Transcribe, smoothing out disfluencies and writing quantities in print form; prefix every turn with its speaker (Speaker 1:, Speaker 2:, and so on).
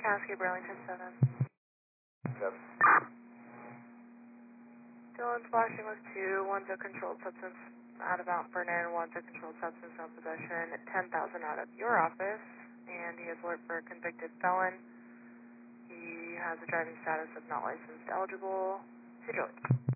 Speaker 1: Cascade, Burlington 7.
Speaker 2: 7.
Speaker 1: Dylan's flashing with 2. One's a controlled substance out of Mount Vernon. One's a controlled substance no possession. 10,000 out of your office. And he is alert for a convicted felon. He has a driving status of not licensed eligible. To Joey.